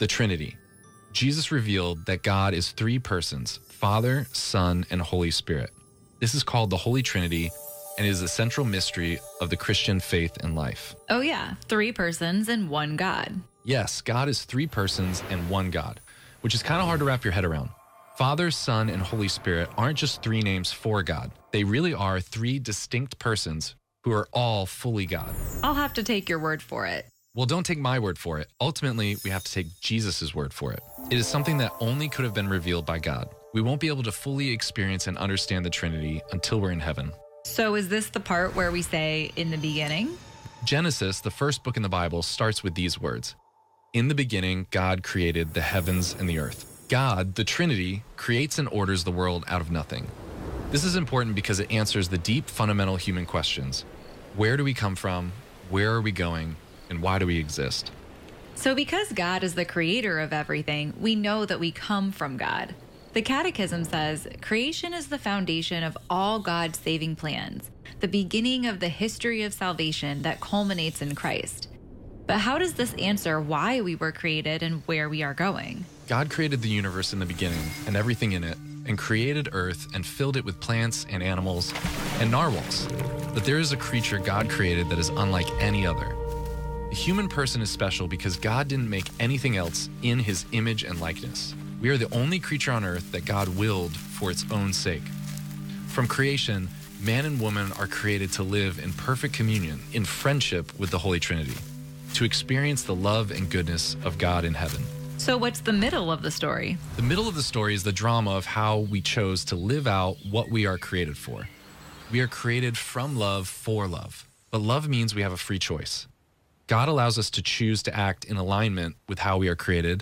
The Trinity. Jesus revealed that God is three persons, Father, Son, and Holy Spirit. This is called the Holy Trinity and is the central mystery of the Christian faith and life. Oh yeah, three persons and one God. Yes, God is three persons and one God, which is kind of hard to wrap your head around. Father, Son, and Holy Spirit aren't just three names for God. They really are three distinct persons who are all fully God. I'll have to take your word for it. Well, don't take my word for it. Ultimately, we have to take Jesus' word for it. It is something that only could have been revealed by God. We won't be able to fully experience and understand the Trinity until we're in heaven. So is this the part where we say, in the beginning? Genesis, the first book in the Bible, starts with these words. In the beginning, God created the heavens and the earth. God, the Trinity, creates and orders the world out of nothing. This is important because it answers the deep, fundamental human questions. Where do we come from? Where are we going? And why do we exist? So because God is the creator of everything, we know that we come from God. The Catechism says, creation is the foundation of all God's saving plans, the beginning of the history of salvation that culminates in Christ. But how does this answer why we were created and where we are going? God created the universe in the beginning and everything in it, and created earth and filled it with plants and animals and narwhals. But there is a creature God created that is unlike any other. The human person is special because God didn't make anything else in his image and likeness. We are the only creature on earth that God willed for its own sake. From creation, man and woman are created to live in perfect communion, in friendship with the Holy Trinity, to experience the love and goodness of God in heaven. So what's the middle of the story? The middle of the story is the drama of how we chose to live out what we are created for. We are created from love for love, but love means we have a free choice. God allows us to choose to act in alignment with how we are created,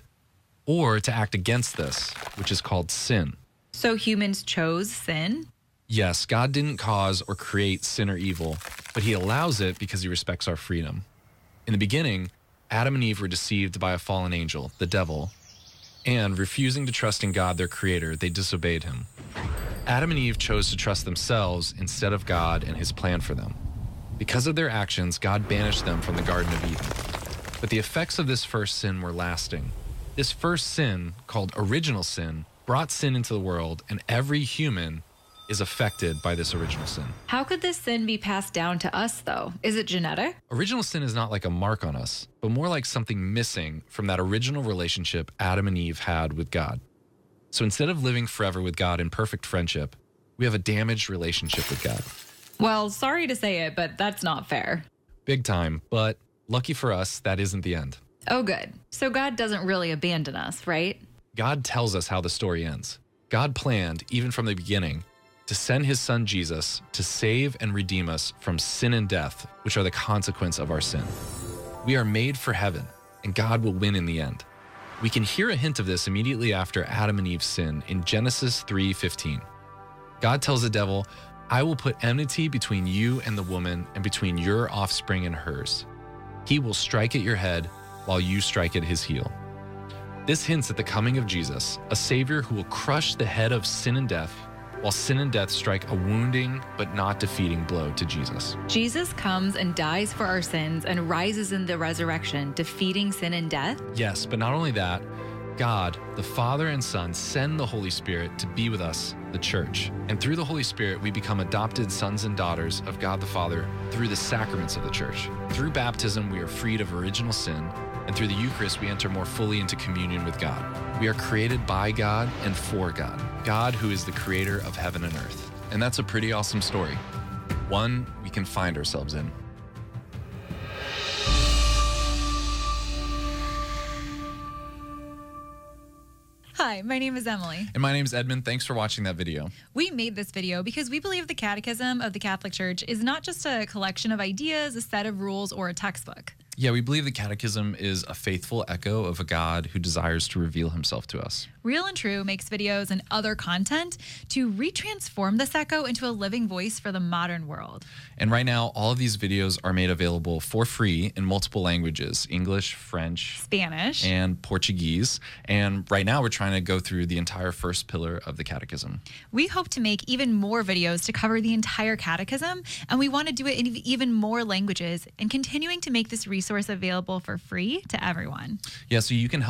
or to act against this, which is called sin. So humans chose sin? Yes, God didn't cause or create sin or evil, but he allows it because he respects our freedom. In the beginning, Adam and Eve were deceived by a fallen angel, the devil, and refusing to trust in God, their creator, they disobeyed him. Adam and Eve chose to trust themselves instead of God and his plan for them. Because of their actions, God banished them from the Garden of Eden. But the effects of this first sin were lasting. This first sin, called original sin, brought sin into the world, and every human is affected by this original sin. How could this sin be passed down to us, though? Is it genetic? Original sin is not like a mark on us, but more like something missing from that original relationship Adam and Eve had with God. So instead of living forever with God in perfect friendship, we have a damaged relationship with God. Well, sorry to say it, but that's not fair. Big time, but lucky for us, that isn't the end. Oh, good. So God doesn't really abandon us, right? God tells us how the story ends. God planned, even from the beginning, to send his son Jesus to save and redeem us from sin and death, which are the consequence of our sin. We are made for heaven, and God will win in the end. We can hear a hint of this immediately after Adam and Eve's sin in Genesis 3:15. God tells the devil, I will put enmity between you and the woman, and between your offspring and hers. He will strike at your head, while you strike at his heel. This hints at the coming of Jesus, a Savior who will crush the head of sin and death, while sin and death strike a wounding but not defeating blow to Jesus. Jesus comes and dies for our sins and rises in the resurrection, defeating sin and death? Yes, but not only that, God, the Father and Son, send the Holy Spirit to be with us, the church. And through the Holy Spirit, we become adopted sons and daughters of God the Father through the sacraments of the church. Through baptism, we are freed of original sin, and through the Eucharist, we enter more fully into communion with God. We are created by God and for God, God who is the creator of heaven and earth. And that's a pretty awesome story, one we can find ourselves in. Hi, my name is Emily. And my name is Edmund. Thanks for watching that video. We made this video because we believe the Catechism of the Catholic Church is not just a collection of ideas, a set of rules, or a textbook. Yeah, we believe the Catechism is a faithful echo of a God who desires to reveal himself to us. Real and True makes videos and other content to retransform this echo into a living voice for the modern world. And right now, all of these videos are made available for free in multiple languages, English, French, Spanish, and Portuguese. And right now, we're trying to go through the entire first pillar of the Catechism. We hope to make even more videos to cover the entire Catechism, and we want to do it in even more languages and continuing to make this resource available for free to everyone. Yeah, so you can help